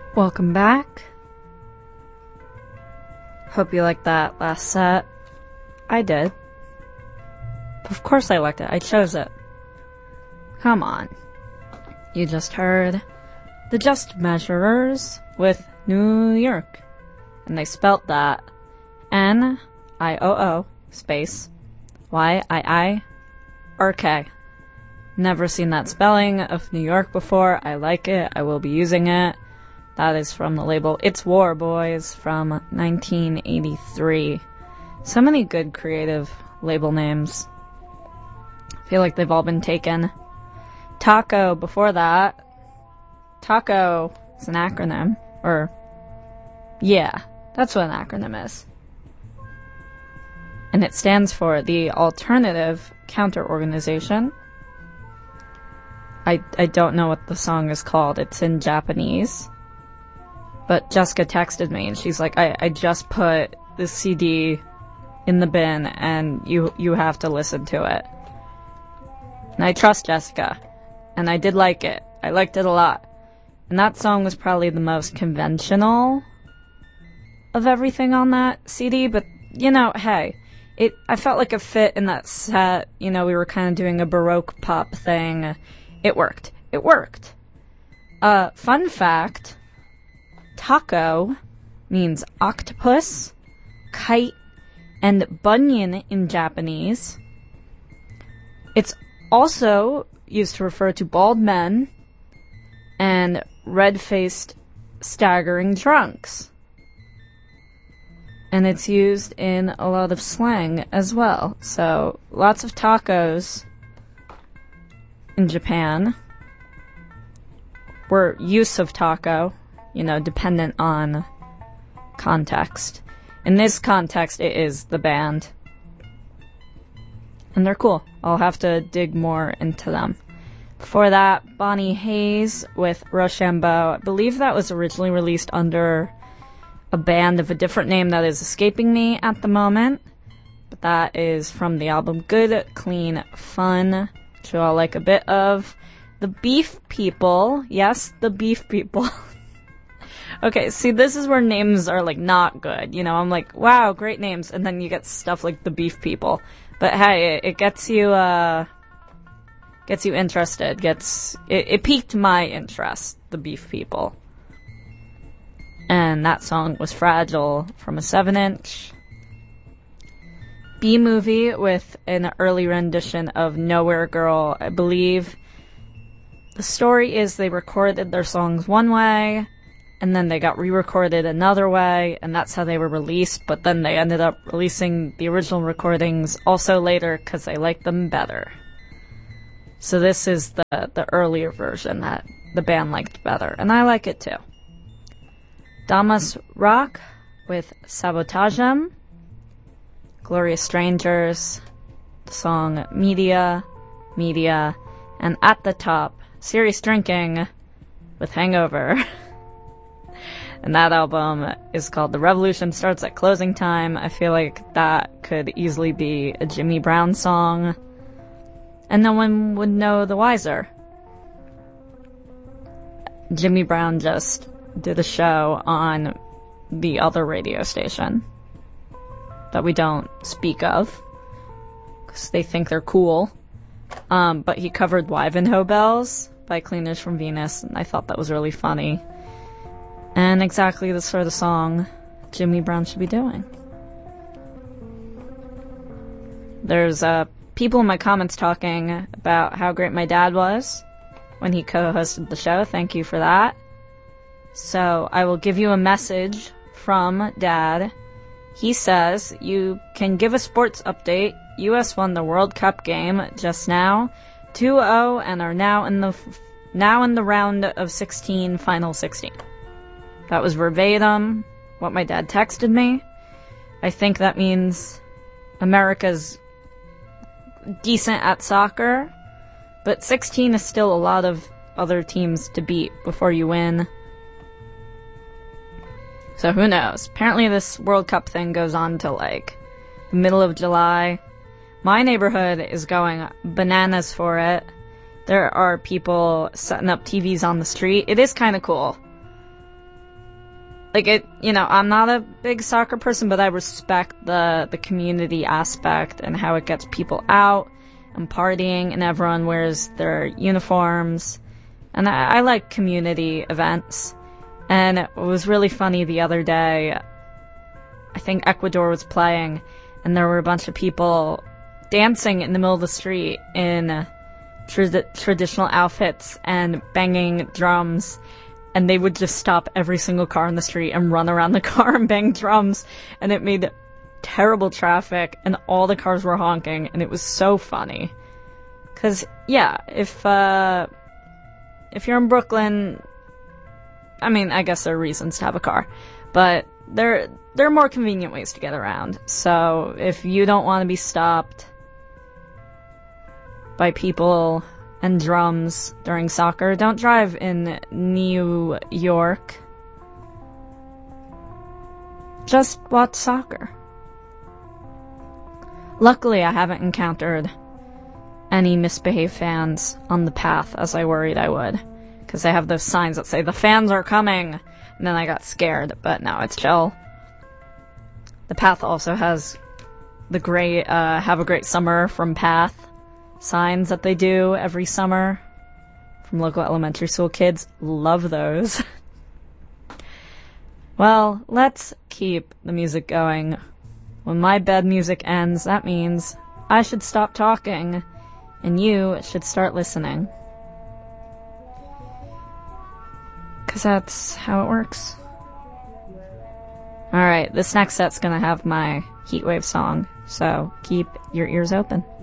Welcome back. Hope you liked that last set. I did. Of course I liked it. I chose it. Come on. You just heard the Just Measurers with New York. And they spelt that N-I-O-O space Y-I-I-R-K. Never seen that spelling of New York before. I like it. I will be using it. That is from the label It's War Boys from 1983. So many good creative label names. I feel like they've all been taken. Taco before that. Taco is an acronym. Or, yeah, that's what an acronym is. And it stands for the Alternative Counter-Organization. I don't know what the song is called. It's in Japanese. But Jessica texted me and she's like, I just put this CD in the bin and you have to listen to it. And I trust Jessica. And I did like it. I liked it a lot. And that song was probably the most conventional of everything on that CD. But, you know, hey, I felt like it fit in that set. You know, we were kind of doing a Baroque pop thing. It worked. It worked. Fun fact. Taco means octopus, kite, and bunyan in Japanese. It's also used to refer to bald men and red-faced, staggering drunks. And it's used in a lot of slang as well. So, lots of tacos in Japan. Or use of taco. You know, dependent on context. In this context, it is the band. And they're cool. I'll have to dig more into them. Before that, Bonnie Hayes with Rochambeau. I believe that was originally released under a band of a different name that is escaping me at the moment. But that is from the album Good, Clean, Fun, which you all like a bit of. The Beef People. Yes, the Beef People. Okay, see, this is where names are, like, not good. You know, I'm like, wow, great names. And then you get stuff like the Beef People. But hey, it gets you interested. It piqued my interest, the Beef People. And that song was Fragile from a 7-inch. B-Movie with an early rendition of Nowhere Girl. I believe the story is they recorded their songs one way, and then they got re-recorded another way, and that's how they were released, but then they ended up releasing the original recordings also later because they liked them better. So this is the earlier version that the band liked better, and I like it too. Damas Rock with Sabotagem. Gloria Strangers, the song Media, and at the top, Serious Drinking with Hangover. And that album is called The Revolution Starts at Closing Time. I feel like that could easily be a Jimmy Brown song. And no one would know the wiser. Jimmy Brown just did a show on the other radio station that we don't speak of because they think they're cool. But he covered Wivenhoe Bells by Cleaners from Venus, and I thought that was really funny. And exactly the sort of song Jimmy Brown should be doing. There's people in my comments talking about how great my dad was when he co-hosted the show. Thank you for that. So I will give you a message from Dad. He says, you can give a sports update. U.S. won the World Cup game just now, 2-0, and are now in the round of 16, final 16. That was verbatim what my dad texted me. I think that means America's decent at soccer, but 16 is still a lot of other teams to beat before you win. So who knows? Apparently this World Cup thing goes on till like the middle of July. My neighborhood is going bananas for it. There are people setting up TVs on the street. It is kind of cool. like it, I'm not a big soccer person, but I respect the community aspect and how it gets people out and partying and everyone wears their uniforms. And I like community events. And it was really funny the other day. I think Ecuador was playing and there were a bunch of people dancing in the middle of the street in traditional outfits and banging drums, and they would just stop every single car in the street and run around the car and bang drums, and it made terrible traffic, and all the cars were honking, and it was so funny. 'Cause, yeah, if you're in Brooklyn, I mean, I guess there are reasons to have a car, but there are more convenient ways to get around. So if you don't want to be stopped by people and drums during soccer, don't drive in New York. Just watch soccer. Luckily, I haven't encountered any misbehaved fans on the path as I worried I would, because they have those signs that say the fans are coming, and then I got scared, but no, it's chill. The path also has the great have a great summer from Path signs that they do every summer from local elementary school kids. Love those. Well, let's keep the music going. When my bed music ends, that means I should stop talking and you should start listening. 'Cause that's how it works. Alright, this next set's gonna have my Heatwave song, so keep your ears open.